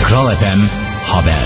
Kral FM Haber.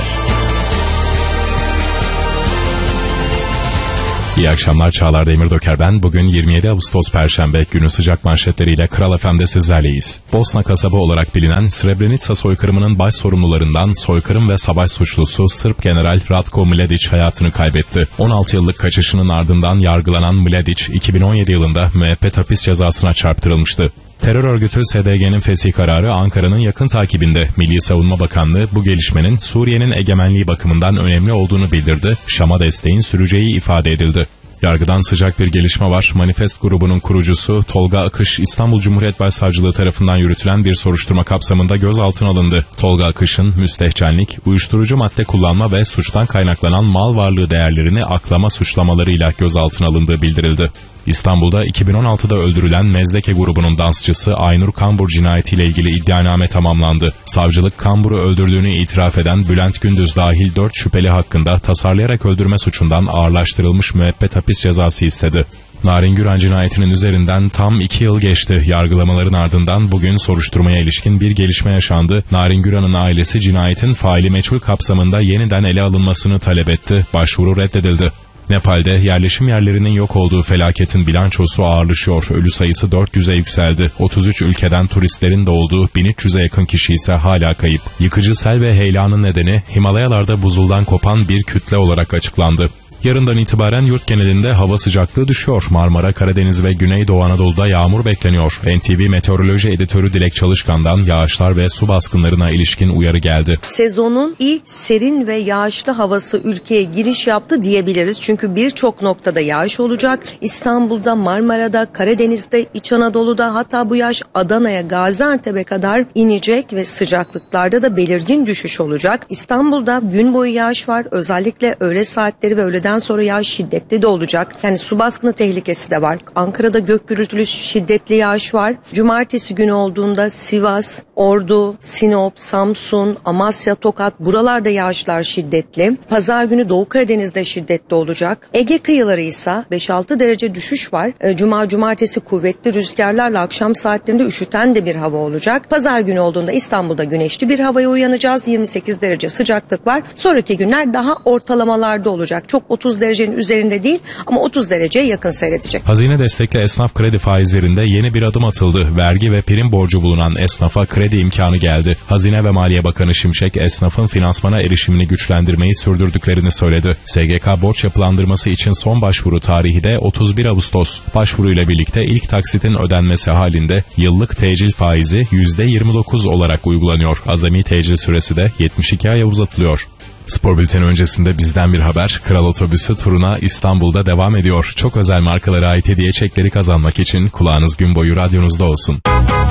İyi akşamlar, Çağlar Demirdöker ben. Bugün 27 Ağustos Perşembe, günü sıcak manşetleriyle Kral FM'de sizlerleyiz. Bosna kasabı olarak bilinen Srebrenica soykırımının baş sorumlularından soykırım ve savaş suçlusu Sırp General Ratko Mladic hayatını kaybetti. 16 yıllık kaçışının ardından yargılanan Mladic, 2017 yılında müebbet hapis cezasına çarptırılmıştı. Terör örgütü SDG'nin fesih kararı Ankara'nın yakın takibinde. Milli Savunma Bakanlığı bu gelişmenin Suriye'nin egemenliği bakımından önemli olduğunu bildirdi. Şam'a desteğin süreceği ifade edildi. Yargıdan sıcak bir gelişme var. Manifest grubunun kurucusu Tolga Akış, İstanbul Cumhuriyet Başsavcılığı tarafından yürütülen bir soruşturma kapsamında gözaltına alındı. Tolga Akış'ın müstehcenlik, uyuşturucu madde kullanma ve suçtan kaynaklanan mal varlığı değerlerini aklama suçlamalarıyla gözaltına alındığı bildirildi. İstanbul'da 2016'da öldürülen Mezdeke grubunun dansçısı Aynur Kambur cinayetiyle ilgili iddianame tamamlandı. Savcılık Kambur'u öldürdüğünü itiraf eden Bülent Gündüz dahil 4 şüpheli hakkında tasarlayarak öldürme suçundan ağırlaştırılmış müebbet hapis cezası istedi. Narin Güran cinayetinin üzerinden tam 2 yıl geçti. Yargılamaların ardından bugün soruşturmaya ilişkin bir gelişme yaşandı. Narin Güran'ın ailesi cinayetin faili meçhul kapsamında yeniden ele alınmasını talep etti. Başvuru reddedildi. Nepal'de yerleşim yerlerinin yok olduğu felaketin bilançosu ağırlaşıyor. Ölü sayısı 400'e yükseldi. 33 ülkeden turistlerin de olduğu 1300'e yakın kişi ise hala kayıp. Yıkıcı sel ve heyelanın nedeni Himalayalarda buzuldan kopan bir kütle olarak açıklandı. Yarından itibaren yurt genelinde hava sıcaklığı düşüyor. Marmara, Karadeniz ve Güneydoğu Anadolu'da yağmur bekleniyor. NTV Meteoroloji Editörü Dilek Çalışkan'dan yağışlar ve su baskınlarına ilişkin uyarı geldi. Sezonun ilk serin ve yağışlı havası ülkeye giriş yaptı diyebiliriz. Çünkü birçok noktada yağış olacak. İstanbul'da, Marmara'da, Karadeniz'de, İç Anadolu'da, hatta bu yağış Adana'ya, Gaziantep'e kadar inecek ve sıcaklıklarda da belirgin düşüş olacak. İstanbul'da gün boyu yağış var. Özellikle öğle saatleri ve öğleden sonra yağış şiddetli de olacak. Yani su baskını tehlikesi de var. Ankara'da gök gürültülü şiddetli yağış var. Cumartesi günü olduğunda Sivas, Ordu, Sinop, Samsun, Amasya, Tokat, buralarda yağışlar şiddetli. Pazar günü Doğu Karadeniz'de şiddetli olacak. Ege kıyıları ise 5-6 derece düşüş var. Cumartesi kuvvetli rüzgarlarla akşam saatlerinde üşüten de bir hava olacak. Pazar günü olduğunda İstanbul'da güneşli bir havaya uyanacağız. 28 derece sıcaklık var. Sonraki günler daha ortalamalarda olacak. Çok 30 derecenin üzerinde değil ama 30 dereceye yakın seyredecek. Hazine destekli esnaf kredi faizlerinde yeni bir adım atıldı. Vergi ve prim borcu bulunan esnafa kredi imkanı geldi. Hazine ve Maliye Bakanı Şimşek, esnafın finansmana erişimini güçlendirmeyi sürdürdüklerini söyledi. SGK borç yapılandırması için son başvuru tarihi de 31 Ağustos. Başvuruyla birlikte ilk taksitin ödenmesi halinde yıllık tecil faizi %29 olarak uygulanıyor. Azami tecil süresi de 72 aya uzatılıyor. Spor bülteni öncesinde bizden bir haber. Kral Otobüsü turuna İstanbul'da devam ediyor. Çok özel markalara ait hediye çekleri kazanmak için kulağınız gün boyu radyonuzda olsun.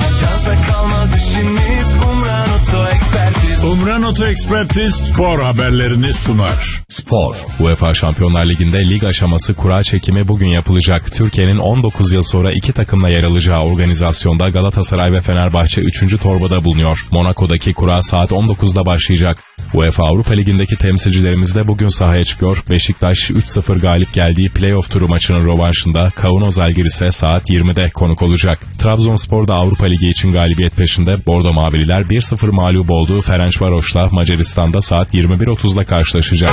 Umran Oto Ekspertiz spor haberlerini sunar. Spor. UEFA Şampiyonlar Ligi'nde lig aşaması kura çekimi bugün yapılacak. Türkiye'nin 19 yıl sonra 2 takımla yer alacağı organizasyonda Galatasaray ve Fenerbahçe 3. torbada bulunuyor. Monaco'daki kura saat 19'da başlayacak. UEFA Avrupa Ligi'ndeki temsilcilerimiz de bugün sahaya çıkıyor. Beşiktaş 3-0 galip geldiği playoff turu maçının rövanşında Kauno Žalgiris'e saat 20'de konuk olacak. Trabzonspor da Avrupa Ligi için galibiyet peşinde. Bordo Mavililer 1-0 mağlup olduğu Ferencvaros'la Macaristan'da saat 21.30'da karşılaşacak.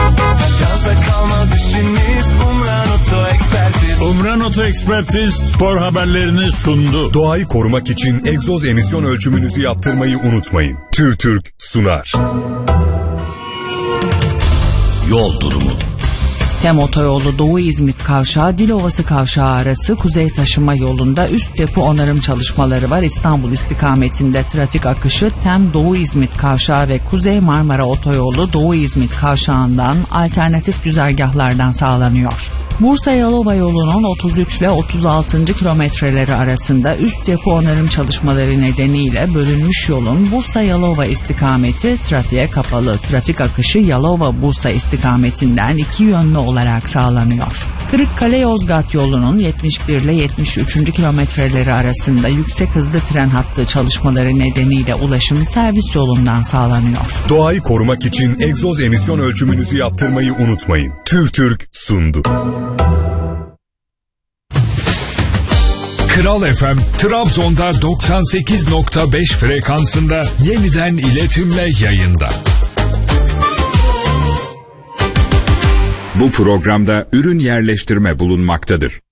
Umran Oto Ekspertiz spor haberlerini sundu. Doğayı korumak için egzoz emisyon ölçümünüzü yaptırmayı unutmayın. TÜRTÜRK sunar. Yol durumu. Tem Otoyolu Doğu İzmit Kavşağı Dilovası Kavşağı arası kuzey taşıma yolunda üst depo onarım çalışmaları var. İstanbul istikametinde trafik akışı Tem Doğu İzmit Kavşağı ve Kuzey Marmara Otoyolu Doğu İzmit Kavşağı'ndan alternatif güzergahlardan sağlanıyor. Bursa-Yalova yolunun 33 ile 36. kilometreleri arasında üst depo onarım çalışmaları nedeniyle bölünmüş yolun Bursa-Yalova istikameti trafiğe kapalı. Trafik akışı Yalova-Bursa istikametinden iki yönlü olarak sağlanıyor. Kırıkkale-Yozgat yolunun 71 ile 73. kilometreleri arasında yüksek hızlı tren hattı çalışmaları nedeniyle ulaşım servis yolundan sağlanıyor. Doğayı korumak için egzoz emisyon ölçümünüzü yaptırmayı unutmayın. TÜRTÜRK sundu. Kral FM Trabzon'da 98.5 frekansında yeniden iletimle yayında. Bu programda ürün yerleştirme bulunmaktadır.